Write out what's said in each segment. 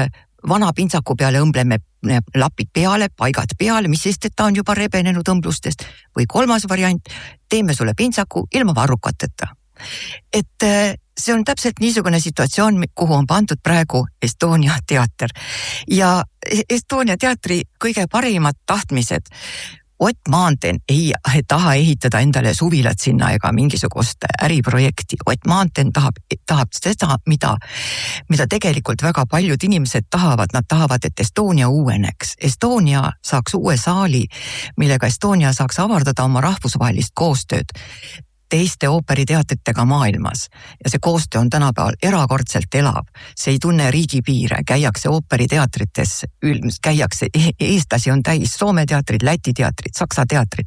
vana pintsaku peale õmbleme lapid peale, paigad peale, mis sest, et ta on juba rebenenud õmblustest. Või kolmas variant, teeme sulle pintsaku ilma varrukateta. Et see on täpselt niisugune situatsioon, kuhu on pandud praegu Estonia teater. Ja Estonia teatri kõige parimad tahtmised. Ott Maanten ei taha ehitada endale suvilat sinna ega mingisugust äriprojekti. Ott Maanten tahab seda, mida tegelikult väga paljud inimesed tahavad. Nad tahavad, et Estonia uueneks. Estonia saaks uue saali, millega Estonia saaks avardada oma rahvusvahelist koostööd teiste ooperiteatritega maailmas. Ja see koostöö on tänapäeval erakordselt elav. See ei tunne riigipiire, käiakse ooperiteatrites, käiakse, eestlasi on täis, Soome teatrid, Läti teatrid, Saksa teatrid.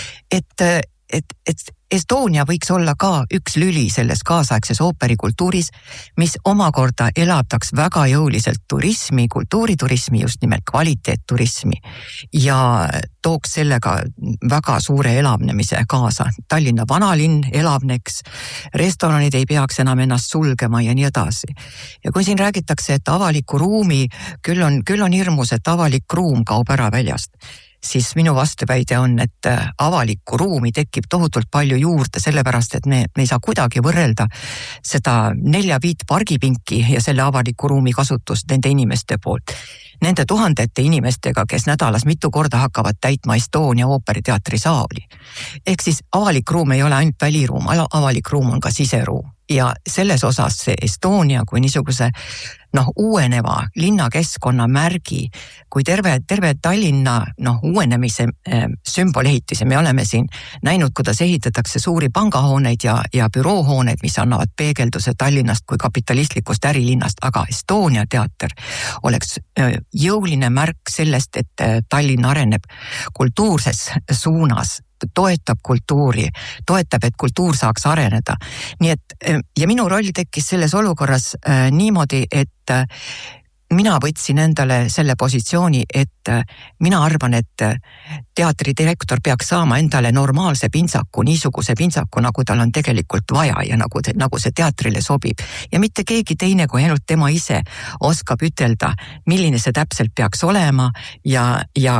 Et Estonia võiks olla ka üks lüli selles kaasaegses ooperikultuuris, mis omakorda elavdaks väga jõuliselt turismi, kultuuriturismi, just nimelt kvaliteetturismi ja tooks sellega väga suure elavnemise kaasa. Tallinna vanalinn elavneks, restoranid ei peaks enam ennast sulgema ja nii edasi. Ja kui siin räägitakse, et avaliku ruumi, küll on hirmus, et avalik ruum kaob ära väljast, siis minu vastuväide on, et avalikku ruumi tekib tohutult palju juurde, sellepärast, et me ei saa kuidagi võrrelda seda 4-5 pargipinki ja selle avaliku ruumi kasutust nende inimeste poolt. Nende tuhandete inimestega, kes nädalas mitu korda hakkavad täitma Estonia ooperiteatri saali. Ehk siis avalik ruum ei ole ainult väliruum, avalik ruum on ka siseruum. Ja selles osas see Estonia kui niisuguse uueneva linnakeskkonna märgi, kui terve Tallinna uuenemise sümbolehitise. Me oleme siin näinud, kuidas ehitatakse suuri pangahooneid ja büroohooneid, mis annavad peegelduse Tallinnast kui kapitalistlikust ärilinnast, aga Estonia teater oleks jõuline märk sellest, et Tallinn areneb kultuurses suunas, toetab kultuuri, toetab, et kultuur saaks areneda. Nii et, ja minu roll tekkis selles olukorras niimoodi, et mina võtsin endale selle positsiooni, et mina arvan, et teatridirektor peaks saama endale normaalse pintsaku, niisuguse pintsaku, nagu tal on tegelikult vaja ja nagu see teatrile sobib. Ja mitte keegi teine kui ainult tema ise oskab ütelda, milline see täpselt peaks olema ja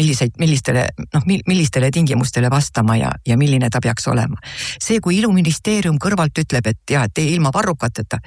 millistele tingimustele vastama ja milline ta peaks olema. See, kui Iluministeerium kõrvalt ütleb, et ilma varrukateta,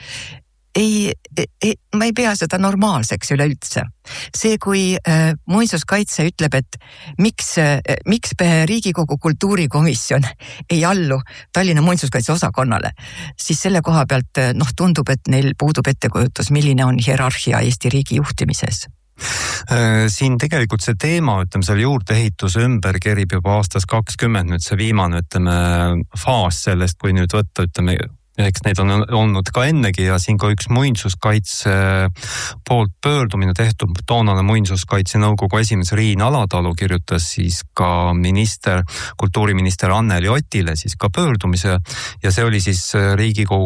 ma ei pea seda normaalseks üleüldse. See, kui muinsuskaitse ütleb, et miks Riigikogu kultuurikomisjon ei allu Tallinna muinsuskaitse osakonnale, siis selle koha pealt tundub, et neil puudub ettekujutus, milline on hierarhia Eesti riigi juhtimises. Siin tegelikult see teema, selle juurdeehituse ümber kerib juba aastas 20, nüüd see viimane, faas sellest, kui nüüd võtta, eks neid on olnud ka ennegi ja siin ka üks muinsuskaitse poolt pöördumine tehtud. Toonane muinsuskaitse nõukogu esimees Riin Alatalu kirjutas siis ka kultuuriminister Anneli Otile siis ka pöördumise ja see oli siis Riigikogu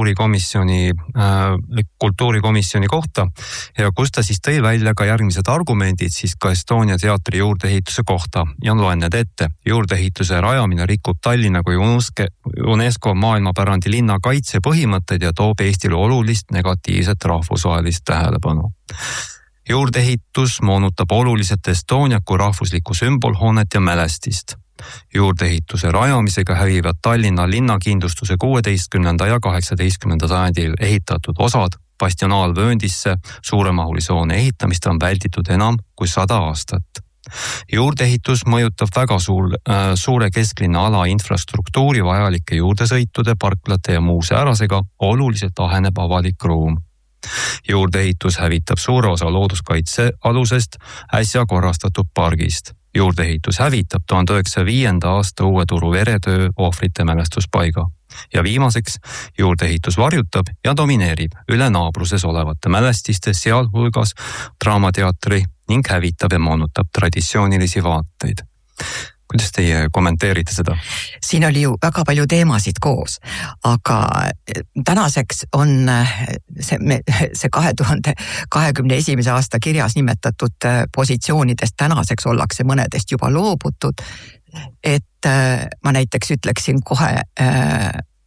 kultuurikomisjoni kohta ja kus ta siis tõi välja ka järgmised argumendid siis ka Estonia teatri juurdeehituse kohta ja loen need ette. Juurdeehituse rajamine rikub Tallinna kui UNESCO maailmapärandi linna kaitse põhimõtted ja toob Eestile olulist negatiivset rahvusvahelist tähelepanu. Juurdeehitus moonutab oluliselt Estonia kui rahvuslikku sümbolhoonet ja mälestist. Juurdeehituse rajamisega hävivad Tallinna linnakindlustuse 16. ja 18. sajandil ehitatud osad. Bastionaalvööndisse suuremahulise hoone ehitamist on välditud enam kui 100 aastat. Juurdeehitus mõjutab väga suure kesklinna ala infrastruktuuri vajalike juurdesõitude, parklate ja muu säärasega oluliselt aheneb avalik ruum. Juurdeehitus hävitab suure osa looduskaitse alusest äsja korrastatud pargist. Juurdeehitus hävitab 1905. aasta Uue Turu veretöö ohvrite mälestuspaiga. Ja viimaseks, juurdeehitus varjutab ja domineerib üle naabruses olevate mälestiste, sealhulgas draamateatri ning hävitab ja moonutab traditsioonilisi vaateid. Kuidas teie kommenteerite seda? Siin oli ju väga palju teemasid koos, aga tänaseks on see 2021. aasta kirjas nimetatud positsioonidest tänaseks ollakse mõnedest juba loobutud, et ma näiteks ütleksin kohe,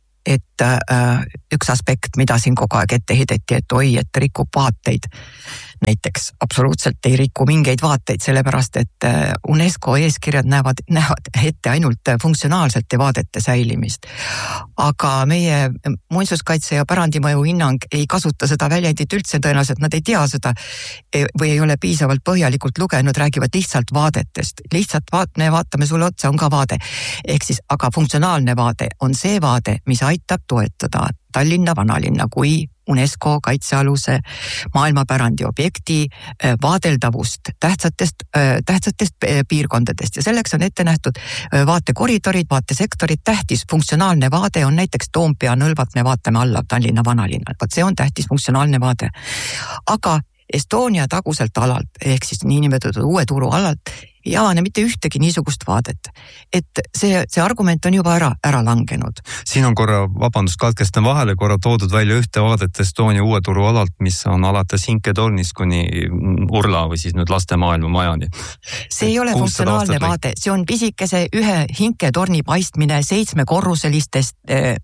et üks aspekt, mida siin kogu aeg ette heideti, et oi, et rikub vaateid. näiteks absoluutselt ei riku mingeid vaateid, sellepärast et UNESCO eeskirjad näevad ette ainult funktsionaalsete vaadete säilimist. Aga meie muinsuskaitse ja pärandimõju hinnang ei kasuta seda väljendit üldse, tõenäoliselt nad ei tea seda või ei ole piisavalt põhjalikult lugenud, räägivad lihtsalt vaadetest. Lihtsalt me vaatame sulle otsa, on ka vaade. Ehk siis, aga funktsionaalne vaade on see vaade, mis aitab toetada Tallinna vanalinna kui UNESCO kaitsealuse maailmapärandi objekti vaadeldavust tähtsatest piirkondadest ja selleks on ette nähtud vaatekoridorid, vaatesektorid, tähtis funktsionaalne vaade on näiteks Toompea nõlvat, me vaatame alla Tallinna vanalinna, see on tähtis funktsionaalne vaade. Aga Estonia taguselt alalt, ehk siis niinimetatud uue turu alalt, ei avane mitte ühtegi niisugust vaadet. Et see argument on juba ära langenud. Siin on korra, vabandust, katkestan vahele, korra toodud välja ühte vaadet Estonia uue turu alalt, mis on alates Hinketornist kuni Urla või siis nüüd Lastemaailma majani. See ei ole funktsionaalne vaade, see on pisikese ühe Hinketorni paistmine 7-korruselistest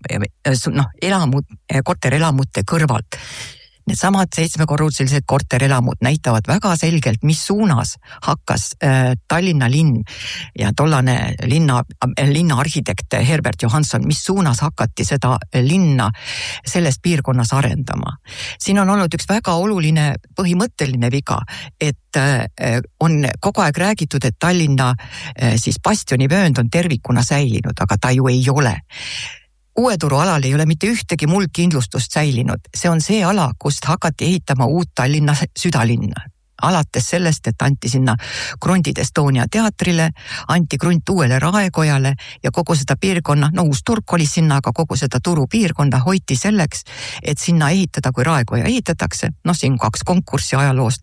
korterelamute kõrvalt. Needsamad 7-korruselised korterelamud näitavad väga selgelt, mis suunas hakkas Tallinna linn ja tollane linna arhitekt Herbert Johansson, mis suunas hakati seda linna selles piirkonnas arendama. Siin on olnud üks väga oluline põhimõtteline viga, et on kogu aeg räägitud, et Tallinna siis bastionivöönd on tervikuna säilinud, aga ta ju ei ole. Uue turu alal ei ole mitte ühtegi muldkindlustust säilinud. See on see ala, kust hakati ehitama uut Tallinna südalinna. Alates sellest, et anti sinna krundid Estonia teatrile, anti krunt uuele Raekojale ja kogu seda piirkonna, uus turg oli sinna, aga kogu seda turupiirkonda hoiti selleks, et sinna ehitada, kui Raekoja ehitatakse, siin 2 konkurssi ajaloost,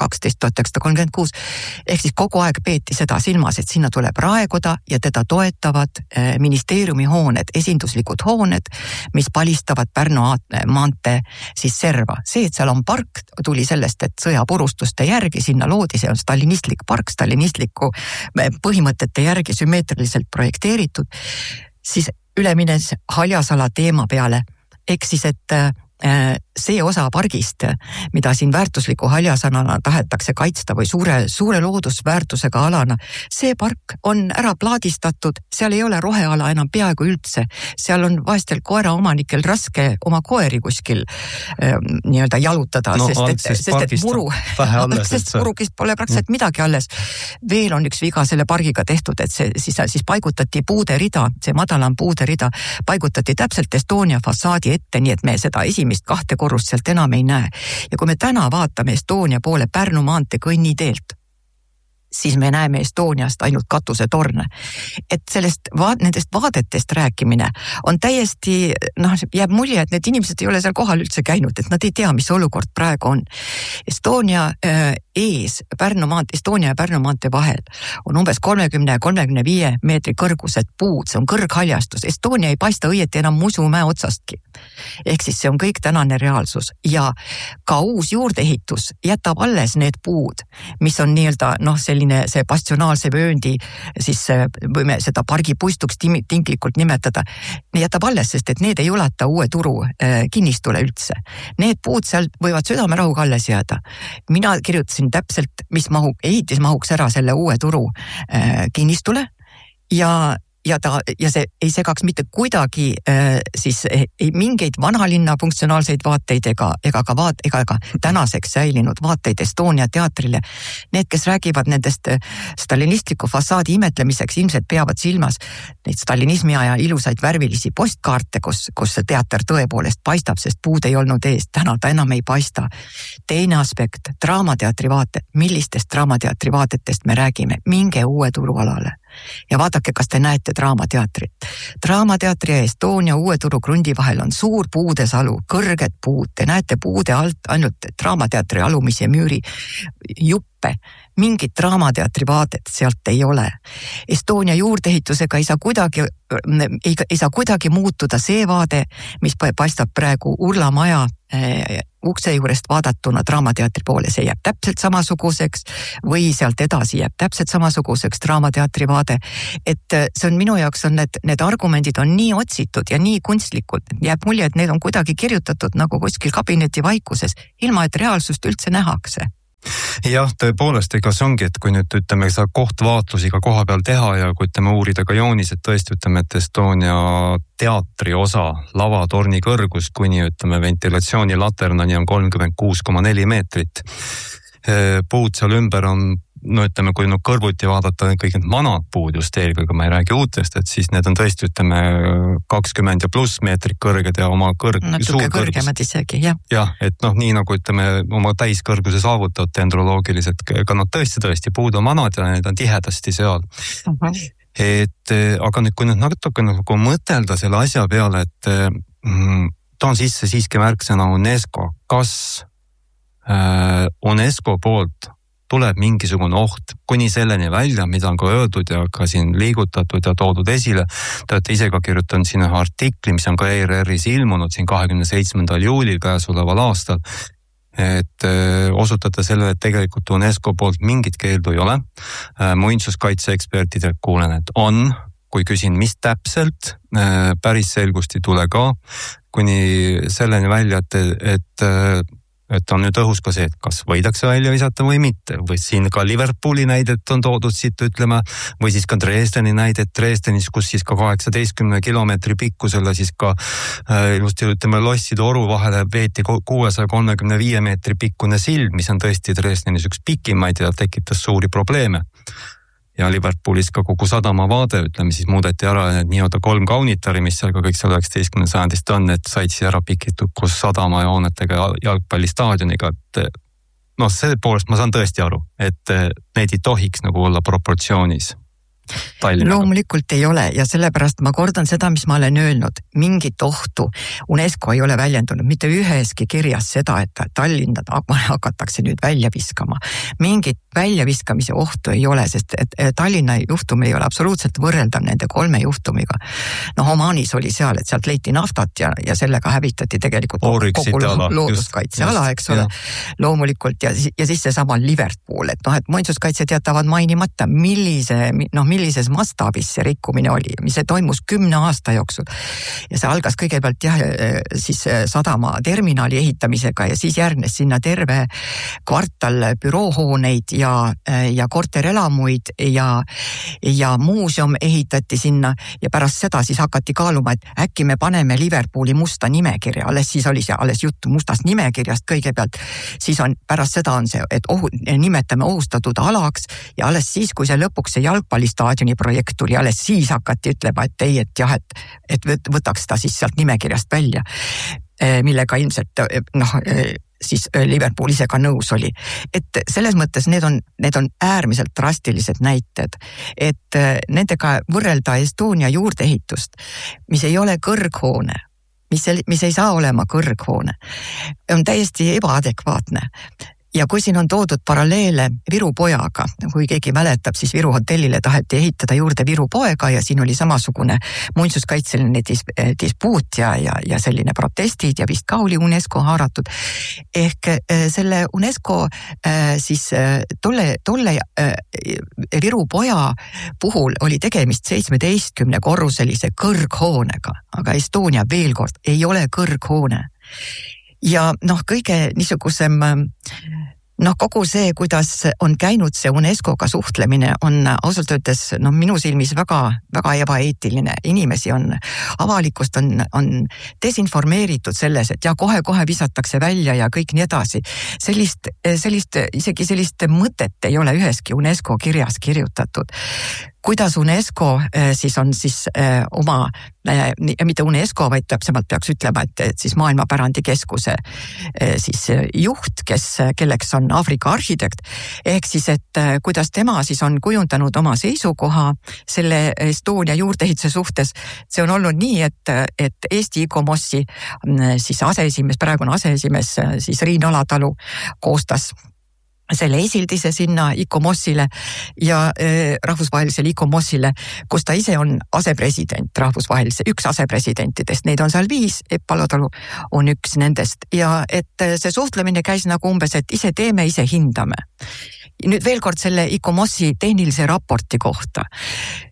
1912-1936, ehk siis kogu aeg peeti seda silmas, et sinna tuleb Raekoda ja teda toetavad ministeeriumi hooned, esinduslikud hooned, mis palistavad Pärnu maantee siis serva. See, et seal on park, tuli sellest, et sõjapurustust järgi sinna loodi, see on stalinistlik park, stalinistliku põhimõtete järgi sümmeetriliselt projekteeritud, siis ülemines Haljasala teema peale, ehk siis, et see osa pargist, mida siin väärtusliku Haljasalana tahetakse kaitsta või suure loodusväärtusega alana, see park on ära plaadistatud, seal ei ole roheala enam peaaegu üldse, seal on vaestel koeraomanikel raske oma koeri kuskil jalutada, sest et murukist pole praktiliselt midagi alles. Veel on üks viga selle pargiga tehtud, et see siis paigutati puuderida, see madalam puuderida paigutati täpselt Estonia fassaadi ette, nii et me seda esimest 2 korrust sealt enam ei näe. Ja kui me täna vaatame Estonia poole Pärnu maantee kõnniteelt, siis me näeme Estoniast ainult katusetorne. Et nendest vaadetest rääkimine on täiesti, jääb mulje, et need inimesed ei ole seal kohal üldse käinud, et nad ei tea, mis olukord praegu on. Estonia ees, Estonia ja Pärnu maantee vahel on umbes 30-35 meetri kõrgused puud, see on kõrghaljastus. Estonia ei paista õieti enam Musumäe otsastki. Ehk siis see on kõik tänane reaalsus ja ka uus juurdeehitus jätab alles need puud, mis on selline see bastionaalse vööndi, siis võime seda pargipuistuks tinglikult nimetada, jätab alles, sest et need ei ulata uue turu kinnistule üldse. Need puud seal võivad südamerahuga alles jääda. Mina kirjutasin täpselt, mis ehitis mahuks ära selle uue turu kinnistule ja see ei segaks mitte kuidagi siis ei mingeid vanalinna funktsionaalseid vaateid ega ka tänaseks säilinud vaateid Estonia teatrile. Need, kes räägivad nendest stalinistliku fassaadi imetlemiseks, ilmselt peavad silmas neid stalinismi aja ilusaid värvilisi postkaarte, kus see teater tõepoolest paistab, sest puud ei olnud ees. Täna ta enam ei paista. Teine aspekt, draamateatri vaated. Millistest draamateatri vaadetest me räägime? Minge uue turualale. Ja vaadake, kas te näete draamateatrit. Draamateatri ja Estonia uue turu krundi vahel on suur puudesalu, kõrged puud. Te näete puude alt ainult draamateatri alumise müüri juppe. Mingit draamateatri vaadet sealt ei ole. Estonia juurdeehitusega ei saa kuidagi muutuda see vaade, mis paistab praegu Urla maja ukse juurest vaadatuna draamateatri poole. See jääb täpselt samasuguseks või sealt edasi jääb täpselt samasuguseks draamateatri vaade. Et see on minu jaoks need argumendid on nii otsitud ja nii kunstlikud. Jääb mulje, et need on kuidagi kirjutatud nagu kuskil kabineti vaikuses, ilma et reaalsust üldse nähakse. Jah, tõepoolest, ega see ongi, et kui nüüd ütleme, sa kohtvaatlusi ka koha peal teha ja kui ütleme uurida ka joonised, tõesti ütleme, et Estonia teatri osa lavatorni kõrgus kuni ütleme ventilatsioonilaternani on 36,4 meetrit. Puud seal ümber on, no ütleme, kui kõrvuti vaadata kõik need vanad puud just eelkõige, ma ei räägi uutest, et siis need on tõesti ütleme 20 ja pluss meetrit kõrged ja oma natuke kõrgemad isegi, jah. Jah, et nii nagu ütleme oma täiskõrguse saavutavad dendroloogiliselt, aga tõesti, puud on vanad ja need on tihedasti seal. Et aga nüüd, kui nüüd natuke nagu mõtelda selle asja peale, et toon sisse siiski märksõna UNESCO, kas UNESCO poolt tuleb mingisugune oht kuni selleni välja, mida on ka öeldud ja ka siin liigutatud ja toodud esile. Te olete ise ka kirjutanud siin ühe artikli, mis on ka ERR-is ilmunud siin 27. juulil käesoleval aastal. Et osutate sellele, et tegelikult UNESCO poolt mingit keeldu ei ole. Muinsuskaitseekspertidelt kuulen, et on. Kui küsin, mis täpselt, päris selgust ei tule ka. Kuni selleni välja, et on nüüd õhus ka see, et kas võidakse välja visata või mitte. Või siin ka Liverpooli näidet on toodud siit ütlema, või siis ka Dresdeni näidet Dresdenis, kus siis ka 18 kilomeetri pikkusele siis ka ilusti ütleme losside oru vahele veeti 635 meetri pikkune sild, mis on tõesti Dresdenis üks pikimaid ja tekitas suuri probleeme. Ja Liverpoolis ka kogu sadama vaade, ütleme siis muudeti ära need nii-öelda 3 kaunitari, mis seal ka kõik seal 19. sajandist on, et said siis ära pikitud koos sadama ja hoonetega jalgpallistaadioniga. See poolest ma saan tõesti aru, et need ei tohiks nagu olla proportsioonis. Tallinnaga. Loomulikult ei ole ja sellepärast ma kordan seda, mis ma olen öelnud. Mingit ohtu UNESCO ei ole väljendunud, mitte üheski kirjas seda, et Tallinna hakatakse nüüd välja viskama. Mingit väljaviskamise ohtu ei ole, sest et Tallinna juhtum ei ole absoluutselt võrreldav nende 3 juhtumiga. Omaanis oli seal, et sealt leiti naftat ja sellega hävitati tegelikult kogu looduskaitseala, eks ole. Loomulikult ja siis see sama Liverpool, et muinsuskaitse jätavad mainimata, millises mastaabis see rikkumine oli, mis see toimus 10 aasta jooksul. Ja see algas kõigepealt siis sadama terminali ehitamisega ja siis järgnes sinna terve kvartal büroohooneid ja korterelamuid ja muuseum ehitati sinna ja pärast seda siis hakati kaaluma, et äkki me paneme Liverpooli musta nimekirja, alles siis oli see alles juttu mustast nimekirjast kõigepealt, siis on pärast seda on see, et nimetame ohustatud alaks ja alles siis, kui see lõpuks see jalgpallistaadioni projekt tuli, alles siis hakati ütlema, et ei, et jah, et võtaks ta siis sealt nimekirjast välja, millega ilmselt siis Liverpool ise ka nõus oli. Et selles mõttes need on äärmiselt drastilised näited, et nendega võrrelda Estonia juurdeehitust, mis ei ole kõrghoone, mis ei saa olema kõrghoone, on täiesti ebaadekvaatne. Ja kui siin on toodud paralleele Viru pojaga, kui keegi mäletab, siis Viru hotellile taheti ehitada juurde Viru poega ja siin oli samasugune muinsuskaitseline dispuut ja selline protestid ja vist ka oli UNESCO haaratud. Ehk selle UNESCO siis tolle Viru poja puhul oli tegemist 17 korruselise kõrghoonega, aga Estonia veel kord ei ole kõrghoone. Ja kõige niisugusem kogu see, kuidas on käinud see UNESCO-ga suhtlemine, on ausalt öeldes minu silmis väga, väga ebaeetiline. Inimesi avalikkust on desinformeeritud selles, et kohe visatakse välja ja kõik nii edasi. Isegi sellist mõtet ei ole üheski UNESCO kirjas kirjutatud. Kuidas UNESCO siis on siis oma, mitte UNESCO, vaid täpsemalt peaks ütlema, et siis Maailmapärandi keskuse siis juht, kelleks on Aafrika arhitekt, ehk siis, et kuidas tema siis on kujundanud oma seisukoha selle Estonia juurdeehituse suhtes. See on olnud nii, et Eesti ICOMOS-i siis praegune aseesimees siis Riin Alatalu koostas selle esildise sinna ICOMOS-ile ja rahvusvahelisele ICOMOS-ile, kus ta ise on asepresident rahvusvahelise, üks asepresidentidest. Neid on seal 5, Epp Alatalu on üks nendest ja et see suhtlemine käis nagu umbes, et ise teeme, ise hindame. Nüüd veel kord selle ICOMOS-i tehnilise raporti kohta.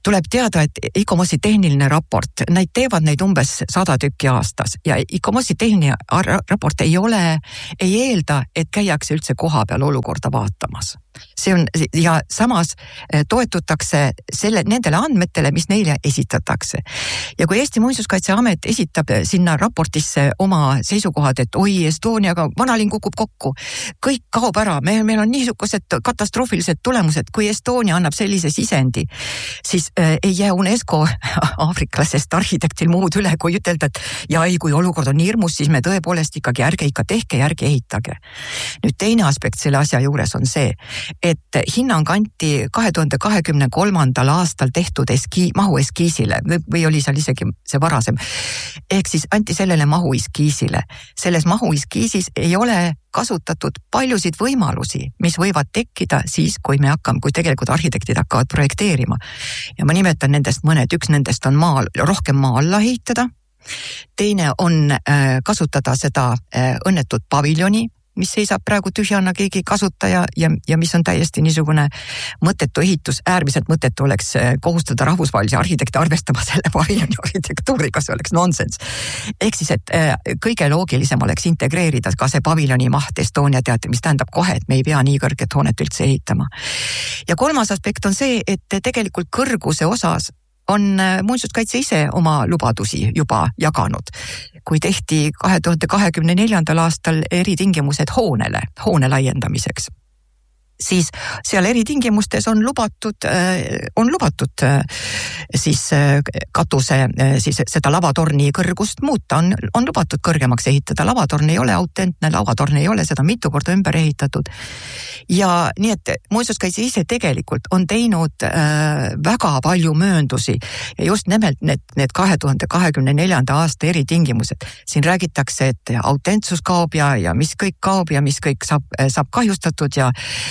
tuleb teada, et ICOMOS-i tehniline raport, neid teevad neid umbes 100 tükki aastas ja ICOMOS-i tehniline raport ei eelda, et käiakse üldse koha peal olukorda vaatamas. See on, ja samas toetutakse nendele andmetele, mis neile esitatakse. Ja kui Eesti Muinsuskaitseamet esitab sinna raportisse oma seisukohad, et oi, Estoniaga vanalinn kukub kokku, kõik kaob ära, meil on niisugused katastroofilised tulemused, kui Estonia annab sellise sisendi, siis ei jää UNESCO aafriklasest arhitektil muud üle, kui ütelda, et ja ei, kui olukord on hirmus, siis me tõepoolest ikkagi ärge tehke ja ärge ehitage. Nüüd teine aspekt selle asja juures on see, et hinnang anti 2023. aastal tehtud mahueskiisile või oli seal isegi see varasem. Ehk siis anti sellele mahueskiisile. Selles mahueskiisis ei ole kasutatud paljusid võimalusi, mis võivad tekkida siis, kui tegelikult arhitektid hakkavad projekteerima. Ja ma nimetan nendest mõned, üks nendest on rohkem maa alla ehitada. Teine on kasutada seda õnnetut paviljoni, mis seisab praegu tühjana, keegi kasutaja ja mis on täiesti niisugune mõttetu ehitus, äärmiselt mõttetu oleks kohustada rahvusvahelisi arhitekte arvestama selle paviljoni arhitektuuriga, see oleks nonsense. Ehk siis, et kõige loogilisem oleks integreerida ka see paviljoni maht Estonia teatri, mis tähendab kohe, et me ei pea nii kõrget hoonet üldse ehitama. Ja kolmas aspekt on see, et tegelikult kõrguse osas on Muinsuskaitse ise oma lubadusi juba jaganud. Kui tehti 2024. aastal eritingimused hoone laiendamiseks, siis seal eritingimustes on lubatud siis katuse, siis seda lavatorni kõrgust muuta, on lubatud kõrgemaks ehitada. Lavatorn ei ole autentne, lavatorn ei ole seda mitu korda ümber ehitatud. Ja nii, et Muinsuskaitse ise tegelikult on teinud väga palju mööndusi ja just nimelt need 2024. aasta eritingimused. Siin räägitakse, et autentsus kaob ja mis kõik kaob ja mis kõik saab kahjustatud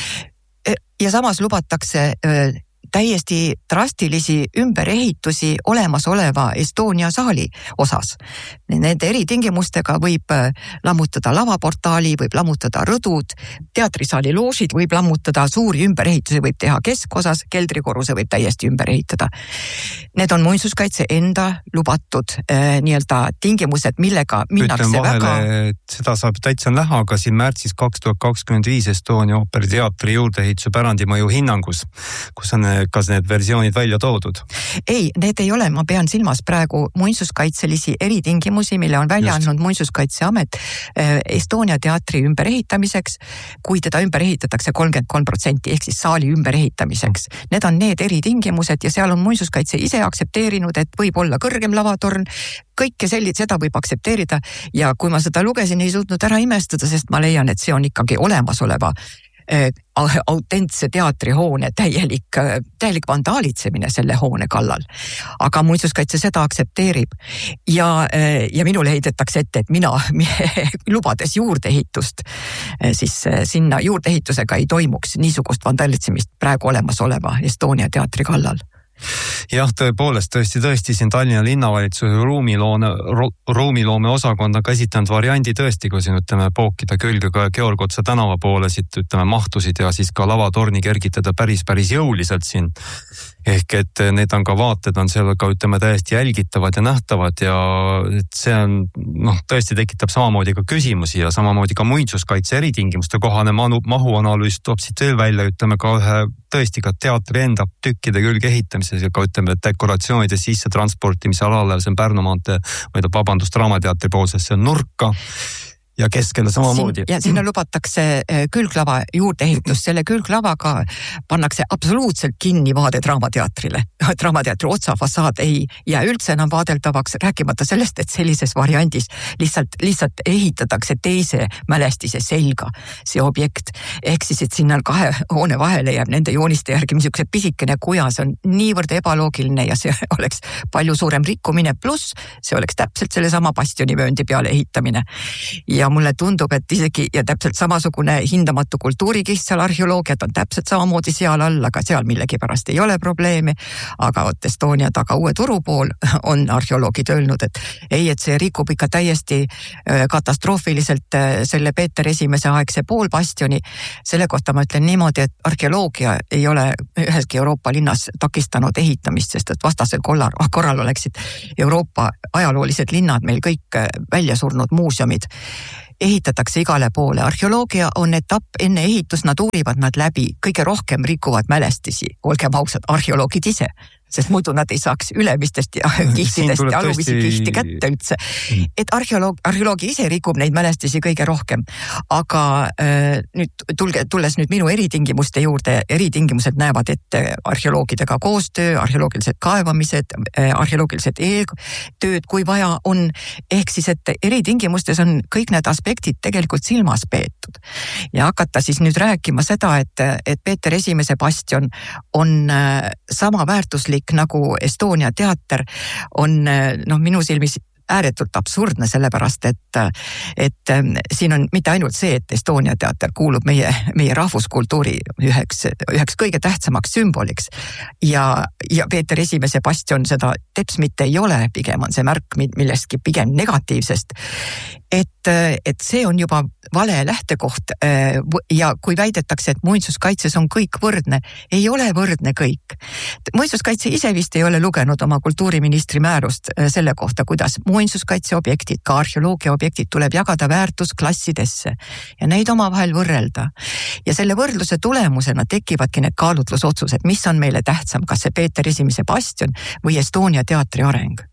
ja samas lubatakse täiesti drastilisi ümberehitusi olemasoleva Estonia saali osas. Nende eritingimustega võib lammutada lavaportaali, võib lammutada rõdud, teatrisaali loožid võib lammutada, suuri ümberehitusi võib teha keskosas, keldrikorruse võib täiesti ümber ehitada. Need on Muinsuskaitse enda lubatud nii-öelda tingimused, millega minnakse vahele, seda saab täitsa näha, aga siin märtsis 2025 Estonia ooperiteatri juurdeehituse pärandimõju hinnangus, kus on kas need versioonid välja toodud? Ei, need ei ole, ma pean silmas praegu muinsuskaitselisi eritingimusi, mille on välja andnud Muinsuskaitseamet Estonia teatri ümberehitamiseks, kui teda ümber ehitatakse 33%, ehk siis saali ümberehitamiseks. Need on need eritingimused ja seal on Muinsuskaitse ise aktsepteerinud, et võib olla kõrgem lavatorn, kõike seda võib aktsepteerida ja kui ma seda lugesin, ei suutnud ära imestada, sest ma leian, et see on ikkagi olemasoleva autentse teatrihoone täielik vandaalitsemine selle hoone kallal. Aga Muinsuskaitse seda aktsepteerib ja minule heidetakse ette, et mina lubades juurdeehitust, siis sinna juurdeehitusega ei toimuks niisugust vandaalitsemist praegu olemasoleva Estonia teatri kallal. Jah, tõesti siin Tallinna linnavalitsuse ruumiloome osakond on käsitanud variandi tõesti, kui siin pookida külge ka Georg Otsa tänava poole siit mahtusid ja siis ka lavatorni kergitada päris jõuliselt siin. Ehk et need on ka vaated on seal ka täiesti jälgitavad ja nähtavad ja see on tõesti tekitab samamoodi ka küsimusi ja samamoodi ka muinsuskaitse eritingimuste kohane mahuanalüüs toob siit veel välja ka ühe tõesti ka teatri enda tükkide külge ehitamises ja ka dekoratsioonide sisse transportimise alale, see on Pärnu maantee, Draamateatri poolses, see on nurka ja keskele samamoodi. Ja sinna lubatakse külglava juurdeehitus, selle külglavaga pannakse absoluutselt kinni vaade Draamateatrile. Draamateatri otsa fassaad ei jää üldse enam vaadeldavaks, rääkimata sellest, et sellises variandis lihtsalt ehitatakse teise mälestise selga see objekt. Ehk siis, et sinna kahe hoone vahele jääb nende jooniste järgi niisuguse pisikene kuja, see on niivõrd ebaloogiline ja see oleks palju suurem rikkumine, pluss see oleks täpselt sellesama bastionivööndi peale ehitamine. Ja ja mulle tundub, et isegi ja täpselt samasugune hindamatu kultuurikiht seal arheoloogiat on täpselt samamoodi seal all, aga seal millegipärast ei ole probleemi. Aga Estonia taga uue turu pool on arheoloogid öelnud, et ei, et see rikub ikka täiesti katastroofiliselt selle Peeter Esimese aegse poolbastioni. Selle kohta ma ütlen niimoodi, et arheoloogia ei ole üheski Euroopa linnas takistanud ehitamist, sest et vastasel korral oleksid Euroopa ajaloolised linnad meil kõik välja surnud muuseumid. Ehitatakse igale poole. Arheoloogia on etapp enne ehitus, nad uurivad nad läbi, kõige rohkem rikuvad mälestisi, olgem ausad, arheoloogid ise, sest muidu nad ei saaks ülemistest ja kihtidest ja aluvisi kihti kätte üldse. Et arheoloogi ise rikub neid mälestisi kõige rohkem. Aga nüüd tulles nüüd minu eritingimuste juurde, eritingimused näevad ette arheoloogidega koostöö, arheoloogilised kaevamised, arheoloogilised tööd, kui vaja on. Ehk siis, et eritingimustes on kõik need aspektid tegelikult silmas peetud. Ja hakata siis nüüd rääkima seda, et Peeter Esimese bastion on sama väärtuslik nagu Estonia teater on minu silmis ääretult absurdne, sellepärast, et siin on mitte ainult see, et Estonia teater kuulub meie rahvuskultuuri üheks kõige tähtsamaks sümboliks ja Peeter Esimese bastion seda teps mitte ei ole, pigem on see märk millestki pigem negatiivsest, et see on juba vale lähtekoht ja kui väidetakse, et muinsuskaitses on kõik võrdne, ei ole võrdne kõik. Muinsuskaitse ise vist ei ole lugenud oma kultuuriministri määrust selle kohta, kuidas muinsuskaitseobjektid, ka arheoloogiaobjektid tuleb jagada väärtusklassidesse ja neid omavahel võrrelda. Ja selle võrdluse tulemusena tekivadki need kaalutlusotsused, mis on meile tähtsam, kas see Peeter Esimese bastion või Estonia teatri areng.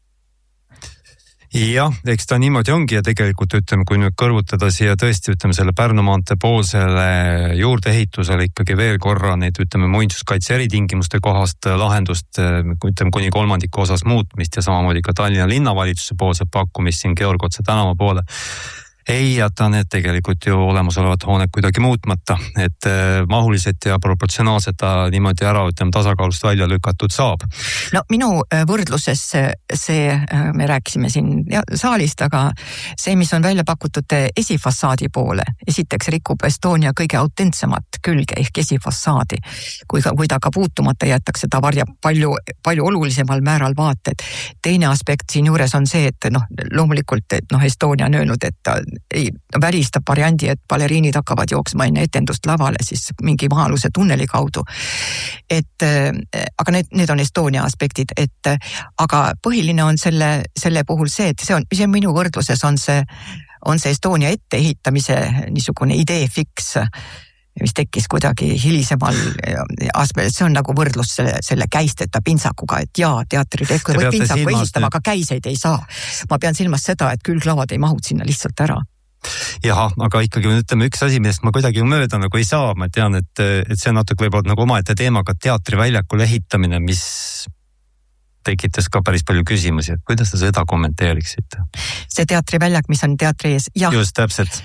Jah, eks ta niimoodi ongi ja tegelikult ütleme, kui nüüd kõrvutada siia tõesti selle Pärnu maantee poolsele juurdeehitusele ikkagi veel korra neid muinsuskaitse eritingimuste kohast lahendust, kuni kolmandiku osas muutmist ja samamoodi ka Tallinna linnavalitsuse poolset pakkumist siin Georg Otsa tänava poole. Ei jäta need tegelikult ju olemasolevat hooned kuidagi muutmata, et mahuliselt ja proportsionaalselt ta niimoodi ära tasakaalust välja lükatud saab. No minu võrdluses see, me rääkisime siin saalist, aga see, mis on välja pakutud esifassaadi poole, esiteks rikub Estonia kõige autentsemat külge ehk esifassaadi. Kui ta ka puutumata jätakse, ta varjab palju olulisemal määral vaated. Teine aspekt siin juures on see, et loomulikult Estonia on öelnud, et ta ei välistab variandi, et baleriinid hakkavad jooksma enne etendust lavale siis mingi maa-aluse tunneli kaudu. Aga need on Estonia aspektid, aga põhiline on selle puhul see, et see on minu võrdluses on see Estonia etteehitamise niisugune idee fiks, mis tekkis kuidagi hilisemal aspel, see on nagu võrdlus selle käisteta pintsakuga, et teatri tekku võib pintsaku esitama, aga käiseid ei saa. Ma pean silmas seda, et külglavad ei mahud sinna lihtsalt ära. Jah, aga ikkagi üks asi, millest ma kuidagi mööda nagu ei saa, ma tean, et see on natuke võib-olla nagu omaette teemaga teatriväljakul ehitamine, mis tekitas ka päris palju küsimusi, et kuidas te seda kommenteeriksite? See teatriväljak, mis on teatri ees, jah. Just, täpselt.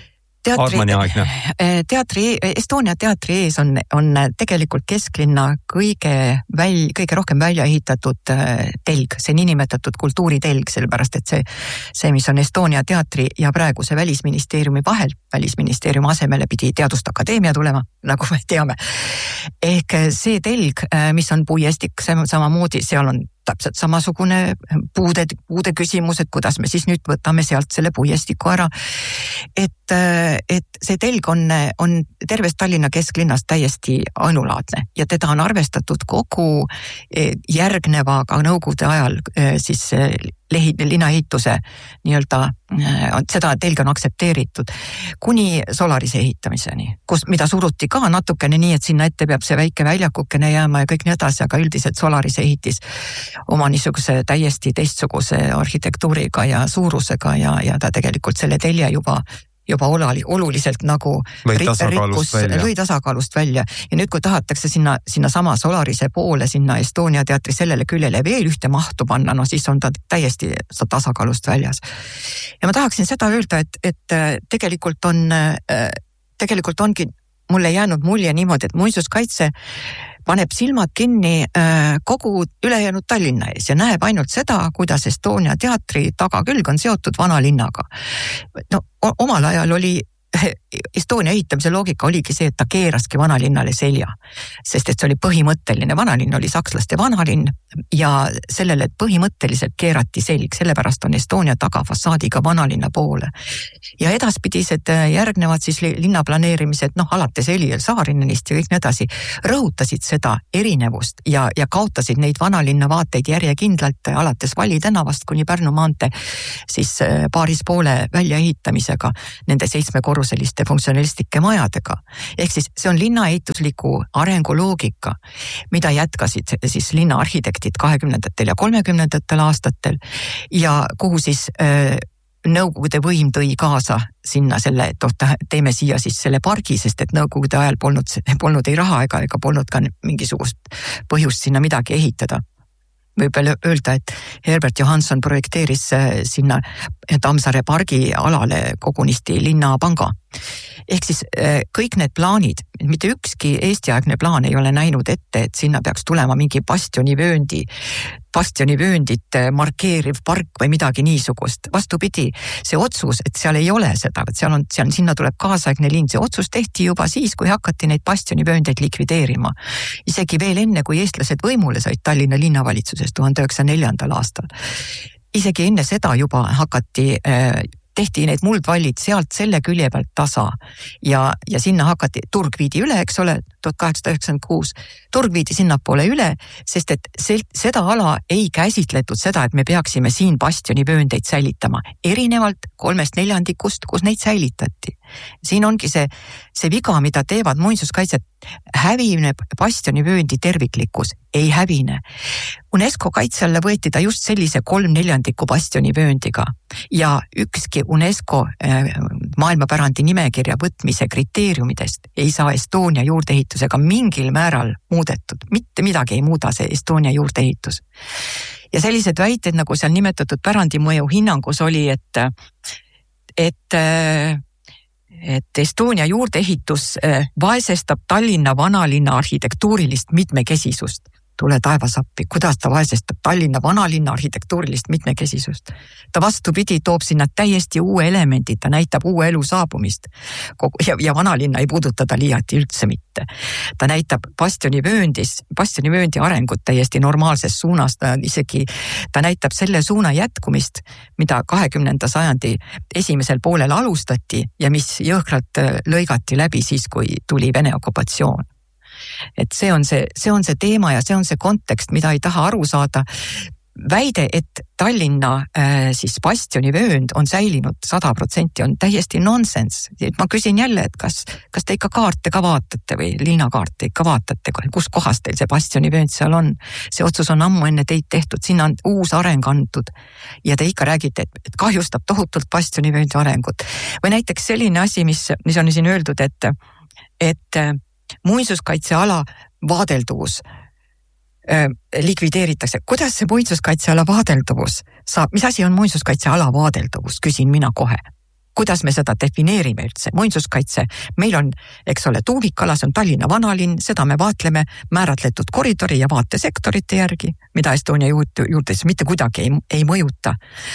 Estonia teatri ees on tegelikult kesklinna kõige rohkem välja ehitatud telg, see niinimetatud kultuuritelg, sellepärast et see, mis on Estonia teatri ja praeguse välisministeeriumi vahel, välisministeeriumi asemele pidi Teaduste Akadeemia tulema, nagu me teame. Ehk see telg, mis on puiestik, samamoodi seal on täpselt samasugune puude küsimus, et kuidas me siis nüüd võtame sealt selle puiestiku ära. Et see telg on terves Tallinna kesklinnas täiesti ainulaadne ja teda on arvestatud kogu järgneva ka nõukogude ajal siis linnaehituse nii-öelda, seda telg on aktsepteeritud kuni Solarise ehitamiseni, mida suruti ka natukene nii, et sinna ette peab see väike väljakukene jääma ja kõik nii edasi, aga üldiselt Solarise ehitis oma niisuguse täiesti teistsuguse arhitektuuriga ja suurusega ja ta tegelikult selle telje juba oluliselt nagu lõi tasakaalust välja. Ja nüüd, kui tahatakse sinna sama Solarise poole, sinna Estonia teatri sellele küljele veel ühte mahtu panna, siis on ta täiesti tasakaalust väljas. Ja ma tahaksin seda öelda, et tegelikult ongi mulle jäänud mulje niimoodi, et muinsuskaitse paneb silmad kinni kogu ülejäänud Tallinna ees ja näeb ainult seda, kuidas Estonia teatri tagakülg on seotud vanalinnaga. No omal ajal oli Estonia ehitamise loogika oligi see, et ta keeraski vanalinnale selja, sest et see oli põhimõtteline. Vanalinn oli sakslaste vanalinn ja sellele põhimõtteliselt keerati selg, sellepärast on Estonia tagafassaadiga vanalinna poole. Ja edaspidised järgnevad siis linnaplaneerimised, alates Eliel Saarinenist ja kõik nii edasi, rõhutasid seda erinevust ja kaotasid neid vanalinna vaateid järjekindlalt alates Valli tänavast kuni Pärnu maantee siis paaris poole väljaehitamisega nende 7-korruseliste funktsionalistlike majadega. Ehk siis see on linnaehitusliku arenguloogika, mida jätkasid siis linnaarhitektid 20. ja 30. aastatel ja kuhu siis Nõukogude võim tõi kaasa sinna selle, et teeme siia siis selle pargi, sest et Nõukogude ajal polnud ei raha ega polnud ka mingisugust põhjust sinna midagi ehitada. Võib öelda, et Herbert Johansson projekteeris sinna Tammsaare pargi alale kogunisti linnapanga. Ehk siis kõik need plaanid, mitte ükski Eesti-aegne plaan ei ole näinud ette, et sinna peaks tulema mingi bastionivööndit markeeriv park või midagi niisugust. Vastupidi, see otsus, et seal ei ole seda, et sinna tuleb kaasaegne linn, see otsus tehti juba siis, kui hakati neid bastionivööndeid likvideerima. Isegi veel enne, kui eestlased võimule said Tallinna linnavalitsuses 1904. aastal. Isegi enne seda juba tehti need muldvallid sealt selle külje pealt tasa ja sinna hakati, turg viidi üle, eks ole, 1896, turg viidi sinnapoole üle, sest et seda ala ei käsitletud seda, et me peaksime siin bastionivööndeid säilitama, erinevalt 3/4, kus neid säilitati. Siin ongi see viga, mida teevad muinsuskaitset, hävineb bastionivööndi terviklikkus, ei hävine. UNESCO kaitse alla võeti ta just sellise 3/4 bastionivööndiga ja ükski UNESCO maailmapärandi nimekirja võtmise kriteeriumidest ei saa Estonia juurdeehitusega mingil määral muudetud. Mitte midagi ei muuda see Estonia juurdeehitus. Ja sellised väited, nagu seal nimetatud pärandimõju hinnangus oli, et Estonia juurdeehitus vaesestab Tallinna vanalinna arhitektuurilist mitmekesisust. Tule taevasappi, kuidas ta vaesestab Tallinna vanalinna arhitektuurilist mitmekesisust. Ta vastupidi toob sinna täiesti uue elemendi, ta näitab uue elu saabumist ja vanalinna ei puuduta ta liiati üldse mitte. Ta näitab bastionivööndi arengut täiesti normaalses suunas, ta näitab selle suuna jätkumist, mida 20. sajandi esimesel poolel alustati ja mis jõhkralt lõigati läbi siis, kui tuli Vene okupatsioon. Et see on see teema ja see on see kontekst, mida ei taha aru saada. Väide, et Tallinna siis bastionivöönd on säilinud 100% on täiesti nonsense. Ma küsin jälle, et kas te ikka kaarte ka vaatate või linnakaarte ikka vaatate, kus kohas teil see bastionivöönd seal on. See otsus on ammu enne teid tehtud, sinna on uus areng antud ja te ikka räägite, et kahjustab tohutult bastionivööndi arengut. Või näiteks selline asi, mis on siin öeldud, et muinsuskaitseala vaadelduvus likvideeritakse. Kuidas see muinsuskaitseala vaadelduvus saab? Mis asi on muinsuskaitseala vaadelduvus? Küsin mina kohe. Kuidas me seda defineerime üldse? Muinsuskaitse, meil on, eks ole, tuumikala, see on Tallinna vanalinn, seda me vaatleme määratletud koridori ja vaatesektorite järgi, mida Estonia juurdes mitte kuidagi ei mõjuta.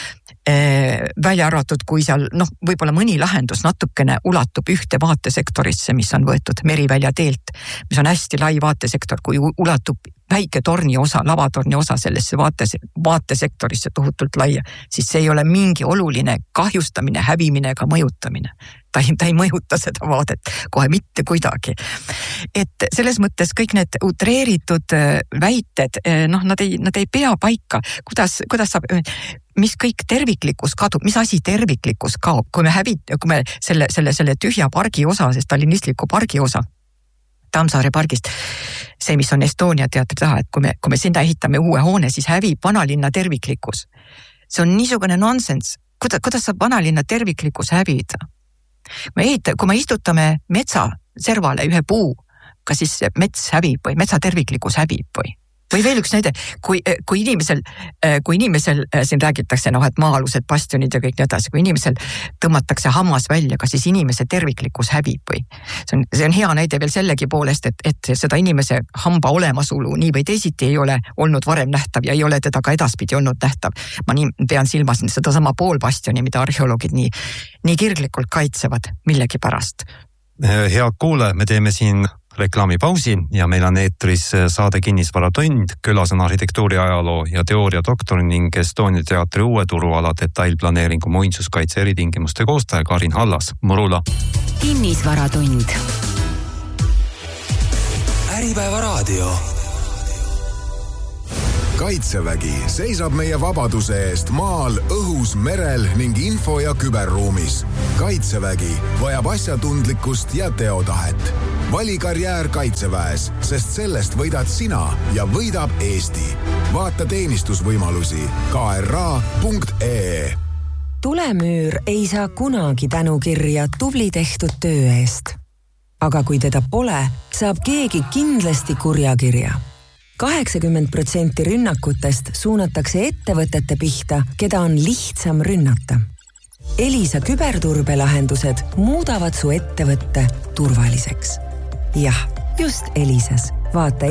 Välja arvatud, kui seal võib-olla mõni lahendus natukene ulatub ühte vaatesektorisse, mis on võetud Merivälja teelt, mis on hästi lai vaatesektor, kui ulatub väike torni osa, lavatorni osa sellesse vaatesektorisse tohutult laia, siis see ei ole mingi oluline kahjustamine, hävimine ega mõjutamine. Ta ei mõjuta seda vaadet kohe mitte kuidagi. Et selles mõttes kõik need utreeritud väited, nad ei pea paika. Kuidas saab, mis kõik terviklikkus kadub, mis asi terviklikkus kaob, kui me selle tühja pargi osa, sest tallinistliku pargi osa, Tammsaare pargist, see, mis on Estonia teatri taha, et kui me sinna ehitame uue hoone, siis hävib vanalinna terviklikkus. See on niisugune nonsense. Kuidas saab vanalinna terviklikkus hävida? Kui me istutame metsa servale ühe puu, kas siis mets hävib või metsa terviklikkus hävib või? Või veel üks näide, kui inimesel siin räägitakse, et maa-alused bastionid ja kõik nii edasi, kui inimesel tõmmatakse hammas välja, kas siis inimese terviklikkus hävib või? See on hea näide veel sellegi poolest, et seda inimese hamba olemasolu nii või teisiti ei ole olnud varem nähtav ja ei ole teda ka edaspidi olnud nähtav. Ma nii pean silmas seda sama poolbastioni, mida arheoloogid nii kirglikult kaitsevad millegi pärast. Head kuulajad, me teeme siin reklaamipausi ja meil on eetris saade Kinnisvaratund. Külas on arhitektuuri ajaloo ja teooria doktor ning Estonia teatri uue turuala detailplaneeringu muinsuskaitse eritingimuste koostaja Karin Hallas, Murula. Kinnisvaratund. Äripäeva raadio. Kaitsevägi seisab meie vabaduse eest maal, õhus, merel ning info- ja küberruumis. Kaitsevägi vajab asjatundlikkust ja teotahet. Vali karjäär Kaitseväes, sest sellest võidad sina ja võidab Eesti. Vaata teenistusvõimalusi kra.ee. Tulemüür ei saa kunagi tänukirja tubli tehtud töö eest. Aga kui teda pole, saab keegi kindlasti kurjakirja. 80% rünnakutest suunatakse ettevõtete pihta, keda on lihtsam rünnata. Elisa küberturbelahendused muudavad su ettevõtte turvaliseks. Jah, just Elisas. Vaata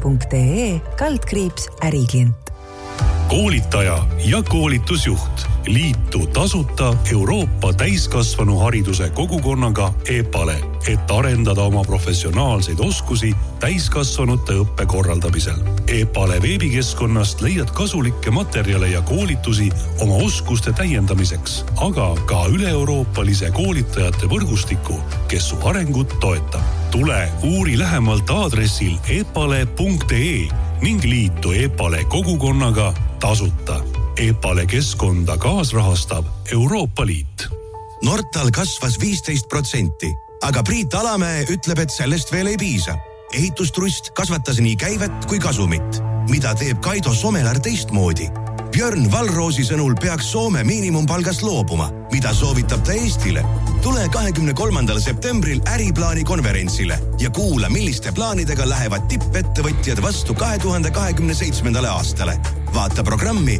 elisa.ee/äriklient. Koolitaja ja koolitusjuht. Liitu tasuta Euroopa täiskasvanu hariduse kogukonnaga EPALE, et arendada oma professionaalseid oskusi täiskasvanute õppe korraldamisel. EPALE veebikeskkonnast leiad kasulikke materjale ja koolitusi oma oskuste täiendamiseks, aga ka üle-euroopalise koolitajate võrgustiku, kes su arengut toetab. Tule uuri lähemalt aadressil epale.ee ning liitu EPALE kogukonnaga tasuta. EPALE keskkonda kaasrahastab Euroopa Liit. Nortal kasvas 15%, aga Priit Alamäe ütleb, et sellest veel ei piisa. Ehitusturist kasvatas nii käivet kui kasumit. Mida teeb Kaido Somelar teistmoodi? Björn Valroosi sõnul peaks Soome miinimumpalgast loobuma. Mida soovitab ta Eestile? Tule 23. septembril äriplaani konverentsile ja kuula, milliste plaanidega lähevad tippettevõtjad vastu 2027. aastale. Vaata programmi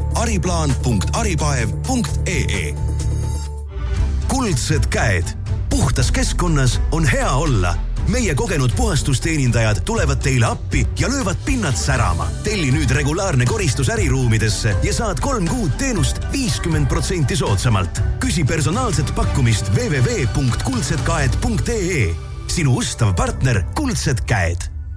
ariplaan.aripaev.ee. Kuldsed käed. Puhtas keskkonnas on hea olla. Meie kogenud puhastusteenindajad tulevad teile appi ja löövad pinnad särama. Telli nüüd regulaarne koristus äriruumidesse ja saad 3 kuud teenust 50% soodsamalt. Küsi personaalset pakkumist www.kuldsedkäed.ee. Sinu ustav partner Kuldsed käed.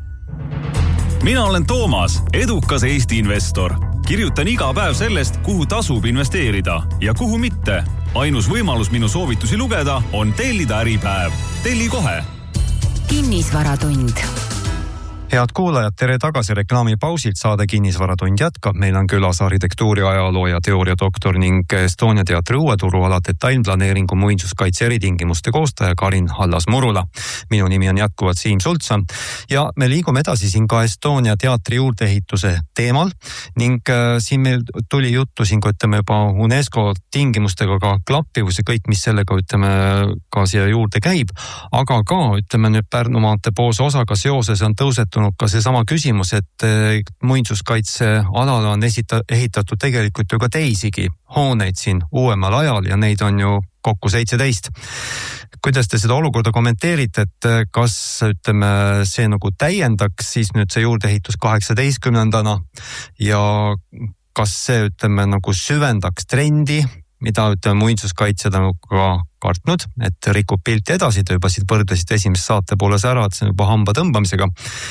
Mina olen Toomas, edukas Eesti investor. Kirjutan iga päev sellest, kuhu tasub investeerida ja kuhu mitte. Ainus võimalus minu soovitusi lugeda on tellida Äripäev. Telli kohe. Kinnisvaratund. Head kuulajad, tere tagasi reklaamipausilt. Saade Kinnisvaratund jätkab. Meil on külas arhitektuuri ajaloo ja teooria doktor ning Estonia teatri uue turuala detailplaneeringu muinsuskaitse eritingimuste koostaja Karin Hallas, Murula. Minu nimi on jätkuvalt Siim Sultsa ja me liigume edasi siin ka Estonia teatri juurdeehituse teemal ning siin meil tuli juttu siin, kui ütleme juba UNESCO tingimustega ka klappivus ja kõik, mis sellega ütleme ka siia juurde käib, aga ka ütleme nüüd Pärnu maantee poolse osaga seoses on tõusetunud ka seesama küsimus, et muinsuskaitse alale on ehitatud tegelikult ju ka teisigi hooneid siin uuemal ajal ja neid on ju kokku 17. Kuidas te seda olukorda kommenteerite, et kas ütleme see nagu täiendaks siis nüüd see juurdeehitus 18. ja kas see ütleme nagu süvendaks trendi, mida ütleme muinsuskaitsjad on ka kartnud, et rikub pilti edasi, te juba siit võrdlesid esimest saate pooles ära, et see on juba hamba tõmbamisega.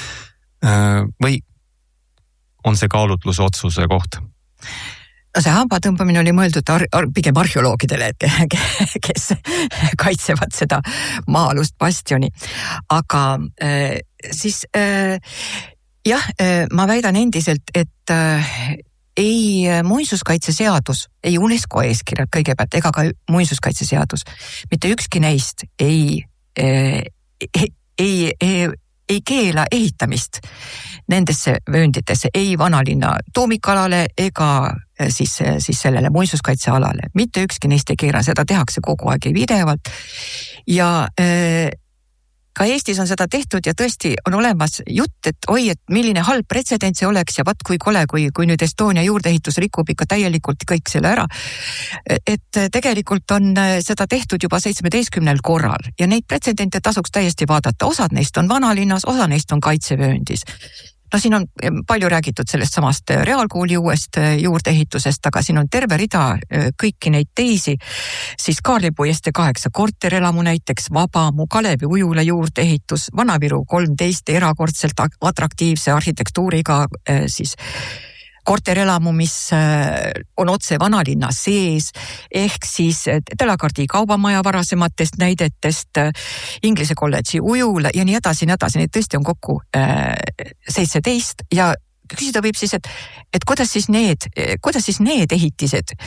Või on see kaalutluse otsuse koht? No see hamba tõmbamine oli mõeldud pigem arheoloogidele, kes kaitsevad seda maa-alust bastioni. Aga siis jah, ma väidan endiselt, et ei muinsuskaitseseadus, ei UNESCO eeskirjad kõigepealt, ega ka muinsuskaitseseadus, mitte ükski neist ei keela ehitamist nendesse vöönditesse, ei vanalinna tuumikalale ega siis sellele muinsuskaitsealale. Mitte ükski neist ei keela, seda tehakse kogu aeg pidevalt. Ja ka Eestis on seda tehtud ja tõesti on olemas jutt, et oi, et milline halb pretsedent see oleks ja vaat kui kole, kui nüüd Estonia juurdeehitus rikub ikka täielikult kõik selle ära. Et tegelikult on seda tehtud juba 17 korral ja neid pretsedente tasuks täiesti vaadata. Osad neist on vanalinnas, osa neist on kaitsevööndis. No siin on palju räägitud sellest samast reaalkooli uuest juurdeehitusest, aga siin on terve rida kõiki neid teisi, siis Kaarlipuiestee 8 korterelamu näiteks, Vabamu, Kalevi ujula juurdeehitus, Vana-Viru 13 erakordselt atraktiivse arhitektuuriga siis korterelamu, mis on otse vanalinna sees, ehk siis Delagardi kaubamaja varasematest näidetest, Inglise kolledži ujula ja nii edasi, neid tõesti on kokku 17 ja küsida võib siis, et kuidas siis need ehitised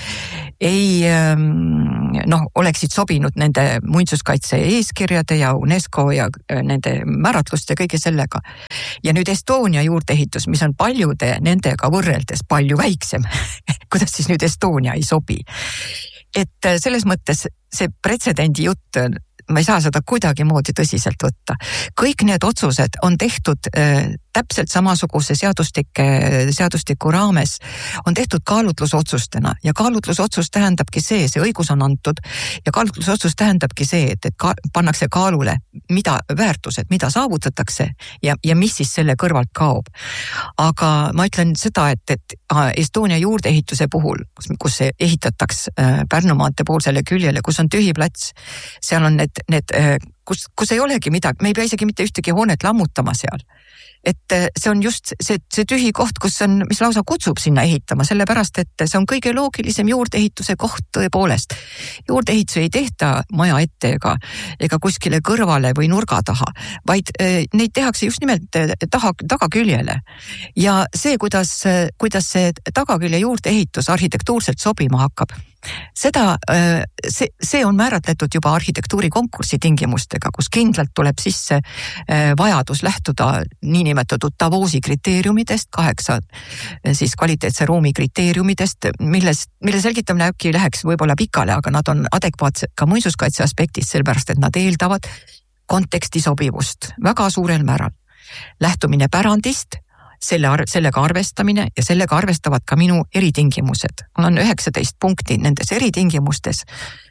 oleksid sobinud nende muinsuskaitse eeskirjade ja UNESCO ja nende määratluste kõige sellega. Ja nüüd Estonia juurdeehitus, mis on paljude nendega võrreldes palju väiksem, kuidas siis nüüd Estonia ei sobi. Et selles mõttes see pretsedendi jutt, ma ei saa seda kuidagi moodi tõsiselt võtta. Kõik need otsused on tehtud täpselt samasuguse seadustiku raames, on tehtud kaalutlusotsustena ja kaalutlusotsus tähendabki see õigus on antud ja kaalutlusotsus tähendabki see, et pannakse kaalule, mida väärtused, mida saavutatakse ja mis siis selle kõrvalt kaob. Aga ma ütlen seda, et Estonia juurdeehituse puhul, kus see ehitataks Pärnu maantee poolsele küljele, kus on tühi plats, seal on kus ei olegi midagi, me ei pea isegi mitte ühtegi hoonet lammutama seal. Et see on just see tühi koht, mis lausa kutsub sinna ehitama, sellepärast, et see on kõige loogilisem juurdeehituse koht tõepoolest. Juurdeehituse ei tehta maja ette ega kuskile kõrvale või nurga taha, vaid neid tehakse just nimelt tagaküljele. Ja see, kuidas see tagakülje juurdeehitus arhitektuurselt sobima hakkab, see on määratletud juba arhitektuurikonkursi tingimustega, kus kindlalt tuleb sisse vajadus lähtuda niinimetatud Davosi kriteeriumidest, 8 siis kvaliteetse ruumi kriteeriumidest, mille selgitamine äkki läheks võib-olla pikale, aga nad on adekvaatsed ka muinsuskaitse aspektist, sellepärast et nad eeldavad konteksti sobivust väga suurel määral. Lähtumine pärandist, sellega arvestamine ja sellega arvestavad ka minu eritingimused. Mul on 19 punkti nendes eritingimustes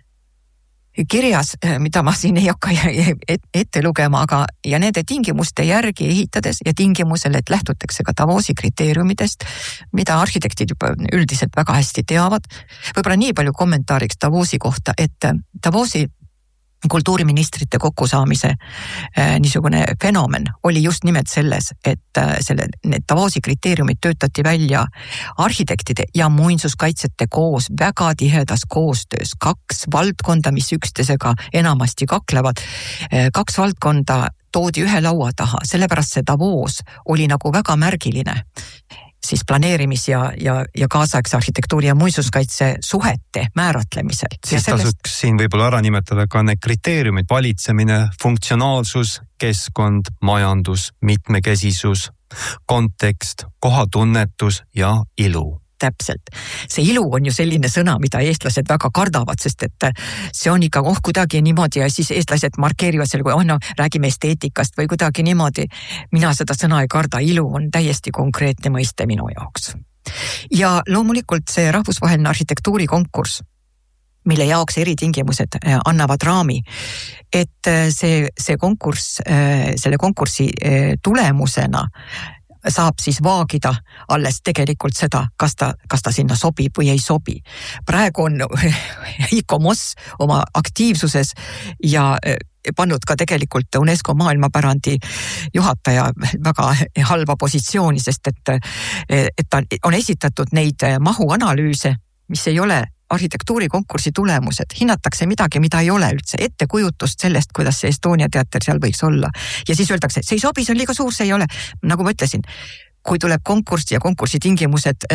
kirjas, mida ma siin ei hakka ette lugema, ja nende tingimuste järgi ehitades ja tingimusel, et lähtutakse ka Davosi kriteeriumidest, mida arhitektid juba üldiselt väga hästi teavad. Võib-olla nii palju kommentaariks Davosi kohta, et Davosi kultuuriministrite kokkusaamise niisugune fenomen oli just nimelt selles, et need Davosi kriteeriumid töötati välja arhitektide ja muinsuskaitsjate koos väga tihedas koostöös. 2 valdkonda, mis üksteisega enamasti kaklevad, 2 valdkonda toodi ühe laua taha, sellepärast see Davos oli nagu väga märgiline siis planeerimis- ja kaasaegse arhitektuuri ja muinsuskaitse suhete määratlemisel. Siis tasuks siin võib-olla ära nimetada ka need kriteeriumid, valitsemine, funktsionaalsus, keskkond, majandus, mitmekesisus, kontekst, kohatunnetus ja ilu. Täpselt. See ilu on ju selline sõna, mida eestlased väga kardavad, sest et see on ikka kuidagi niimoodi ja siis eestlased markeerivad selle, kui räägime esteetikast või kuidagi niimoodi. Mina seda sõna ei karda, ilu on täiesti konkreetne mõiste minu jaoks. Ja loomulikult see rahvusvaheline arhitektuurikonkurss, mille jaoks eritingimused annavad raami, et see konkurss, selle konkursi tulemusena saab siis vaagida alles tegelikult seda, kas ta sinna sobib või ei sobi. Praegu on ICOMOS oma aktiivsuses ja pannud ka tegelikult UNESCO maailmapärandi juhataja väga halba positsiooni, sest et ta on esitatud neid mahuanalüüse, mis ei ole arhitektuurikonkursi tulemused, hinnatakse midagi, mida ei ole üldse, ettekujutust sellest, kuidas see Estonia teater seal võiks olla. Ja siis öeldakse, see ei sobi, see on liiga suur, see ei ole. Nagu ma ütlesin, kui tuleb konkurss ja konkursi tingimused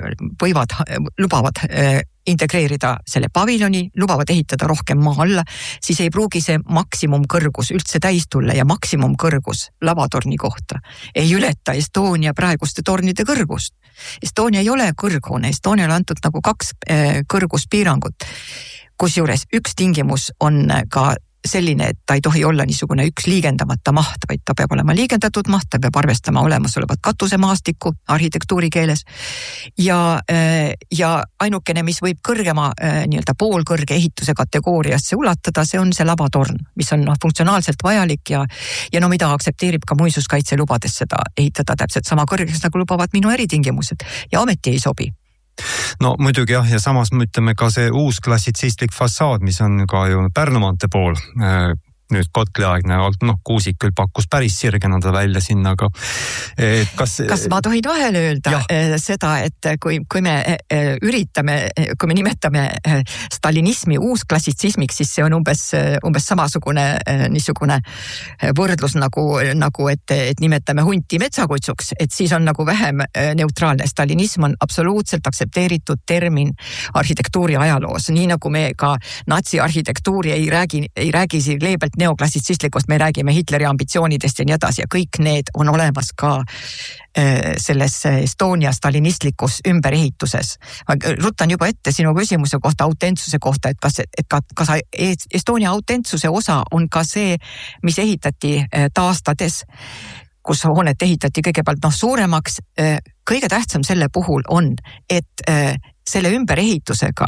lubavad integreerida selle paviljoni, lubavad ehitada rohkem maa alla, siis ei pruugi see maksimumkõrgus üldse täis tulla ja maksimumkõrgus lavatorni kohta ei ületa Estonia praeguste tornide kõrgust. Estonia ei ole kõrghoone, Estoniale antud nagu 2 kõrguspiirangut, kusjuures üks tingimus on ka selline, et ta ei tohi olla niisugune üks liigendamata maht, vaid ta peab olema liigendatud maht, ta peab arvestama olemasolevat katusemaastikku arhitektuuri keeles ja ainukene, mis võib kõrgema nii-öelda poolkõrge ehituse kategooriasse ulatada, see on see labatorn, mis on funktsionaalselt vajalik ja no mida aktsepteerib ka muinsuskaitselubades seda ehitada täpselt sama kõrgeks, nagu lubavad minu äritingimused ja ometi ei sobi. No muidugi jah, ja samas me ütleme ka see uus klassitsistlik fassaad, mis on ka ju Pärnu maantee pool, nüüd Kotliaegne, Kuusik küll pakkus päris sirgena ta välja sinna, aga kas ma tohin vahele öelda seda, et kui me üritame, kui me nimetame stalinismi uusklassitsismiks, siis see on umbes samasugune niisugune võrdlus nagu et nimetame hunti metsakutsuks, et siis on nagu vähem neutraalne. Stalinism on absoluutselt aktsepteeritud termin arhitektuuri ajaloos, nii nagu me ka natsiarhitektuuri ei räägi siin leebelt neoklassitsistlikust, me räägime Hitleri ambitsioonidest ja nii edasi ja kõik need on olemas ka selles Estonia stalinistlikus ümberehituses. Ma ruttan juba ette sinu küsimuse kohta, autentsuse kohta, et kas Estonia autentsuse osa on ka see, mis ehitati taastades, kus hoonet ehitati kõigepealt suuremaks. Kõige tähtsam selle puhul on, et selle ümberehitusega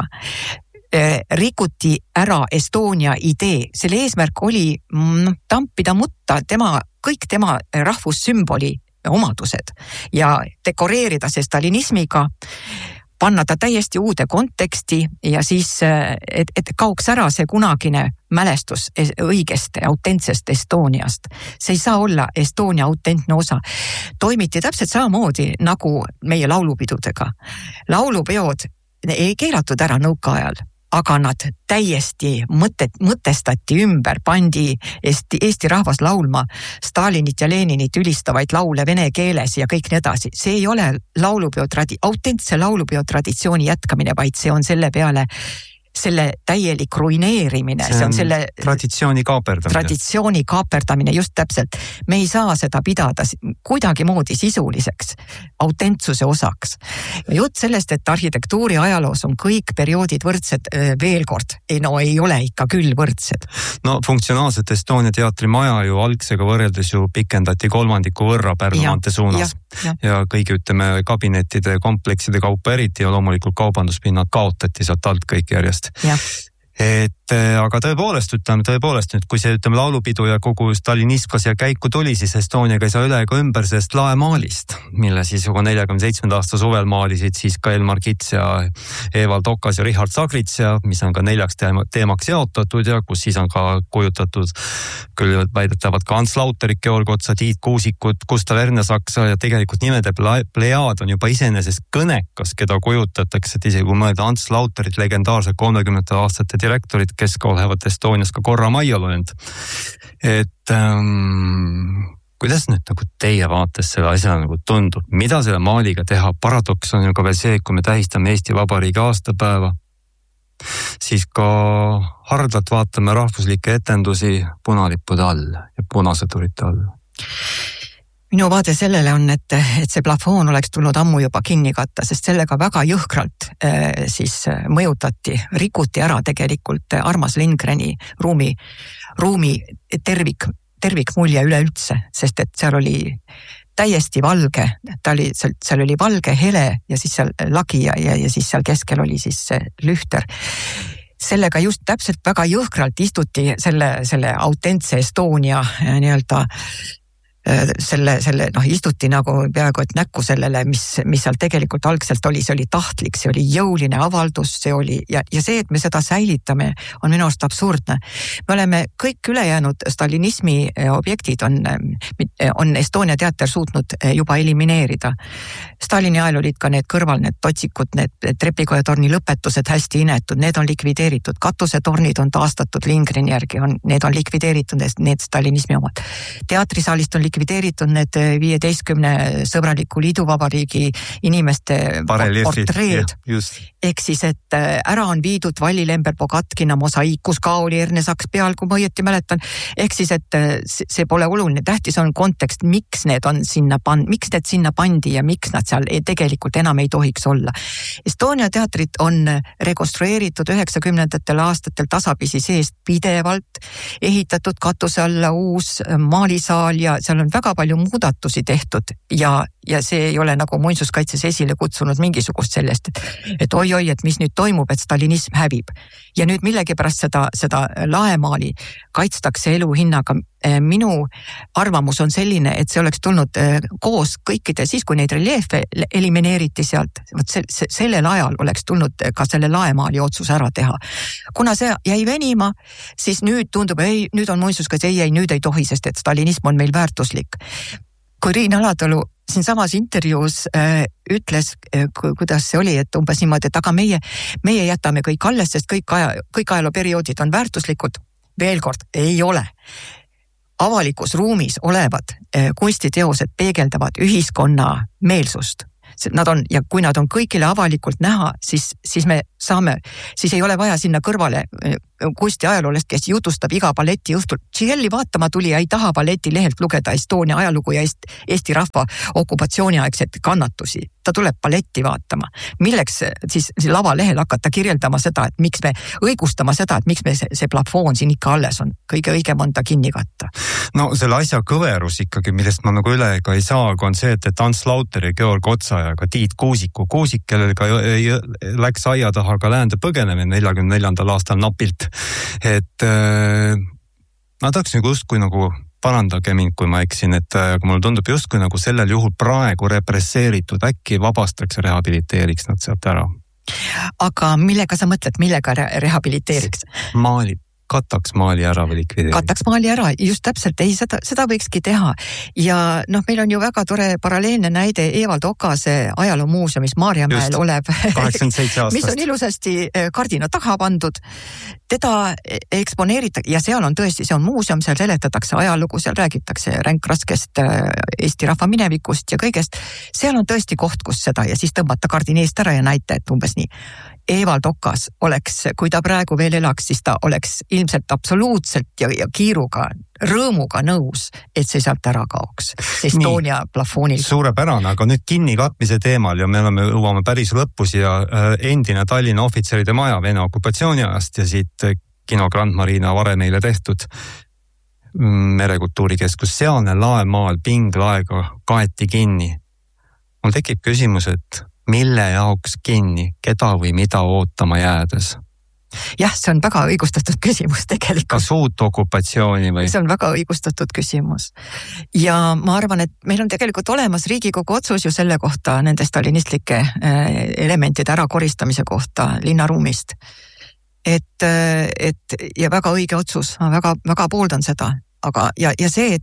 rikuti ära Estonia idee. Selle eesmärk oli tampida mutta kõik tema rahvussümboli omadused ja dekoreerida see stalinismiga, panna ta täiesti uude konteksti ja siis, et kaoks ära see kunagine mälestus õigest, autentsest Estoniast. See ei saa olla Estonia autentne osa. Toimiti täpselt samamoodi nagu meie laulupidudega. Laulupeod ei keelatud ära nõukaajal, aga nad täiesti mõtestati ümber, pandi Eesti rahvas laulma Stalinit ja Leninit ülistavaid laule vene keeles ja kõik nii edasi. See ei ole autentse laulupeo traditsiooni jätkamine, vaid see on selle peale selle täielik ruineerimine. See on selle traditsiooni kaaperdamine, just täpselt. Me ei saa seda pidada kuidagi moodi sisuliseks, autentsuse osaks. Ja jutt sellest, et arhitektuuri ajaloos on kõik perioodid võrdsed, veel kord, ei ole ikka küll võrdsed. No funktsionaalselt Estonia teatri maja ju algsega võrreldes ju pikendati 3 võrra Pärnu maantee suunas. Ja kõigi kabinettide, komplekside kaupa eriti ja loomulikult kaubanduspinnad kaotati sealt alt kõik järjest. Aga tõepoolest nüüd, kui see laulupidu ja kogu stalinism ka siia käiku tuli, siis Estoniaga ei saa üle ega ümber sellest laemaalist, mille siis juba 47. aasta suvel maalisid siis ka Elmar Kits ja Evald Okas ja Richard Sagrits, mis on ka 4 teemaks jaotatud ja kus siis on ka kujutatud küll väidetavad ka Ants Lauterit, Georg Otsa, Tiit Kuusikut, Gustav Ernesaksa ja tegelikult nimede plejaad on juba iseenesest kõnekas, keda kujutatakse, et isegi kui mõelda Ants Lauterit, legendaarse 30. aastate direktorit, kes ka olevat Estonias ka korra majja löönud. Kuidas nüüd nagu teie vaates selle asja nagu tundub? Mida selle maaliga teha? Paradoks on ju ka veel see, kui me tähistame Eesti Vabariigi aastapäeva, siis ka hardalt vaatame rahvuslikke etendusi punalippude all ja punasõdurite all. Minu vaade sellele on, et see plafoon oleks tulnud ammu juba kinni katta, sest sellega väga jõhkralt siis mõjutati, rikuti ära tegelikult Armas Lindgreni ruumi tervikmulje üleüldse, sest et seal oli täiesti valge, seal oli valge, hele ja siis seal lagi ja siis seal keskel oli siis lühter. Sellega just täpselt väga jõhkralt istuti selle autentse Estonia nii-öelda istuti nagu peaaegu et näkku sellele, mis seal tegelikult algselt oli, see oli tahtlik, see oli jõuline avaldus, see oli ja see, et me seda säilitame, on minu arust absurdne. Me oleme kõik ülejäänud stalinismi objektid on Estonia teater suutnud juba elimineerida. Stalini ajal olid ka need kõrval, need totsikud, need trepikoja torni lõpetused hästi inetud, need on likvideeritud, katusetornid on taastatud Lindgreni järgi, need on likvideeritud, need stalinismi omad. Teatrisaalist on likvideeritud need 15 sõbraliku liiduvabariigi inimeste portreed. Ehk siis, et ära on viidud Valli Lember-Bogatkina mosaiik, kus ka oli Ernesaks peal, kui ma õieti mäletan. Ehk siis, et see pole oluline. Tähtis on kontekst, miks need sinna pandi ja miks nad seal tegelikult enam ei tohiks olla. Estonia teatrit on rekonstrueeritud 90. aastatel tasapisi seest pidevalt, ehitatud katuse alla uus maalisaal ja seal on väga palju muudatusi tehtud ja see ei ole nagu muinsuskaitses esile kutsunud mingisugust sellest, et oi-oi, et mis nüüd toimub, et stalinism hävib. Ja nüüd millegipärast seda laemaali kaitstakse eluhinnaga. Minu arvamus on selline, et see oleks tulnud koos kõikide, siis kui neid reljeefe elimineeriti sealt, sellel ajal oleks tulnud ka selle laemaali otsus ära teha. Kuna see jäi venima, siis nüüd tundub, nüüd on muinsuskaitse, nüüd ei tohi, sest et stalinism on meil väärtuslik. Kui Riin Alatalu siin samas intervjuus ütles, kuidas see oli, et umbes niimoodi, et aga meie jätame kõik alles, sest kõik ajalooperioodid on väärtuslikud. Veel kord, ei ole. Avalikus ruumis olevad kunstiteosed peegeldavad ühiskonna meelsust. Ja kui nad on kõigile avalikult näha, siis me saame, siis ei ole vaja sinna kõrvale kunsti ajaloolest, kes jutustab iga balleti õhtul. Tšielli vaatama tuli ja ei taha balleti lehelt lugeda Estonia ajalugu ja Eesti rahva okupatsiooniaegset kannatusi. Ta tuleb balletti vaatama. Milleks siis lavalehel hakata kirjeldama seda, et miks me õigustama seda, et miks me see plafoon siin ikka alles on. Kõige õigem on ta kinni katta. No selle asja kõverus ikkagi, millest ma nagu üle ega ei saa, on see, et Ants Lauter ja Georg Otsa ja ka Tiit Kuusik, kellel ka läks aia taha ka läände põgenemine 44. aastal napilt. Et ma tahaks justkui nagu parandage mind, kui ma eksin, et mulle tundub justkui nagu sellel juhul praegu represseeritud, äkki vabastaks ja rehabiliteeriks nad sealt ära. Aga millega sa mõtled, millega rehabiliteeriks? Kataks maali ära või likvideeriks? Kataks maali ära, just täpselt, seda võikski teha. Ja meil on ju väga tore paralleelne näide Evald Okase ajaloomuuseumis Maarjamäel olev, 87 aastast. Mis on ilusasti kardina taha pandud. Teda eksponeeritakse ja seal on tõesti, see on muuseum, seal seletatakse ajalugu, seal räägitakse ränkraskest Eesti rahva minevikust ja kõigest. Seal on tõesti koht, kus seda ja siis tõmbata kardin eest ära ja näita, et umbes nii. Evald Okas oleks, kui ta praegu veel elaks, siis ta oleks ilmselt absoluutselt ja kiiruga, rõõmuga nõus, et see sealt ära kaoks. Estonia plafoonil. Suurepärane, aga nüüd kinni katmise teemal ja me jõuame päris lõpus ja endine Tallinna ohvitseride maja Vene okupatsiooni ajast ja siit kino Grand Marina varem meile tehtud merekultuurikeskus, sealne laemaal pinglaega kaeti kinni. Mul tekib küsimus, et mille jaoks kinni, keda või mida ootama jäädes? Jah, see on väga õigustatud küsimus tegelikult. Kas uut okupatsiooni või? See on väga õigustatud küsimus. Ja ma arvan, et meil on tegelikult olemas Riigikogu otsus ju selle kohta, nende stalinistlike elementide ärakoristamise kohta linnaruumist. Et ja väga õige otsus, ma väga pooldan seda. Aga ja see,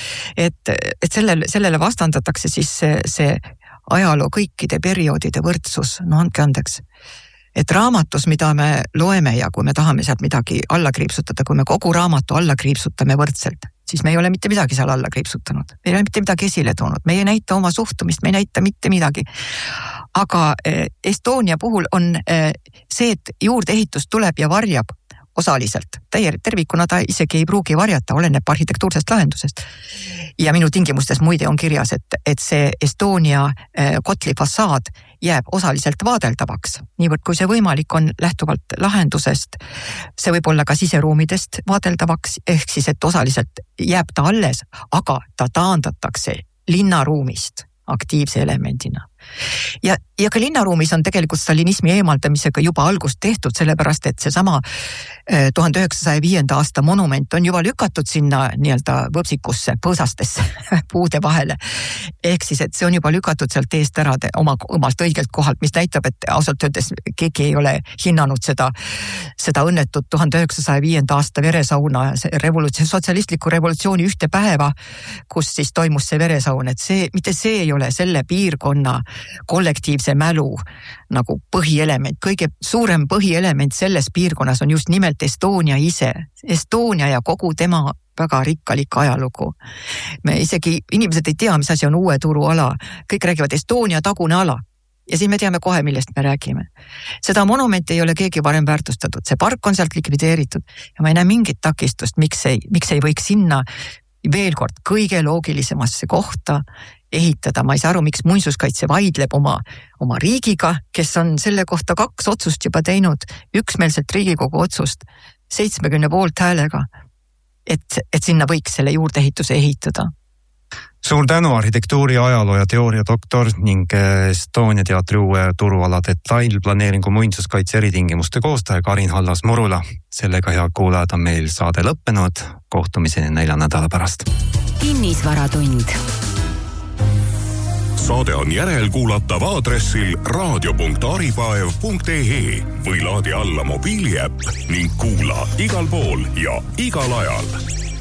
et sellele vastandatakse siis see ajaloo kõikide perioodide võrdsus, no andke andeks. Et raamatus, mida me loeme ja kui me tahame sealt midagi alla kriipsutada, kui me kogu raamatu alla kriipsutame võrdselt, siis me ei ole mitte midagi seal alla kriipsutanud. Me ei ole mitte midagi esile toonud. Me ei näita oma suhtumist, me ei näita mitte midagi. Aga Estonia puhul on see, et juurdeehitus tuleb ja varjab osaliselt. Tervikuna ta isegi ei pruugi varjata, oleneb arhitektuursest lahendusest. Ja minu tingimustes muide on kirjas, et see Estonia kotli fassaad jääb osaliselt vaadeldavaks. Niivõrd kui see võimalik on lähtuvalt lahendusest, see võib olla ka siseruumidest vaadeldavaks, ehk siis, et osaliselt jääb ta alles, aga ta taandatakse linnaruumist aktiivse elemendina. Ja ka linnaruumis on tegelikult stalinismi eemaldamisega juba algust tehtud, sellepärast et seesama 1905. aasta monument on juba lükatud sinna nii-öelda võpsikusse, põõsastesse puude vahele. Ehk siis, et see on juba lükatud sealt eest ära omalt õigelt kohalt, mis näitab, et ausalt öeldes keegi ei ole hinnanud seda õnnetut 1905. aasta veresauna, sotsialistliku revolutsiooni ühte päeva, kus siis toimus see veresaun, et mitte see ei ole selle piirkonna kollektiivse mälu nagu põhielement. Kõige suurem põhielement selles piirkonnas on just nimelt Estonia ise. Estonia ja kogu tema väga rikkalik ajalugu. Me isegi, inimesed ei tea, mis asi on Uue Turu ala. Kõik räägivad Estonia tagune ala. Ja siis me teame kohe, millest me räägime. Seda monumenti ei ole keegi varem väärtustatud. See park on sealt likvideeritud ja ma ei näe mingit takistust, miks ei võiks sinna veel kord kõige loogilisemasse kohta ehitada. Ma ei saa aru, miks muinsuskaitse vaidleb oma riigiga, kes on selle kohta 2 otsust juba teinud, üksmeelselt Riigikogu otsust 70 poolthäälega, et sinna võiks selle juurdeehituse ehitada. Suur tänu arhitektuuri, ajaloo ja teooria doktor ning Estonia teatri Uue Turuala detailplaneeringu muinsuskaitse eritingimuste koostaja Karin Hallas-Murula. Sellega, head kuulajad, on meil saade lõppenud. Kohtumiseni 4 nädala pärast. Kinnisvaratund. Saade on järelkuulatav aadressil radio.aripaev.ee või laadi alla mobiiliäpp ning kuula igal pool ja igal ajal.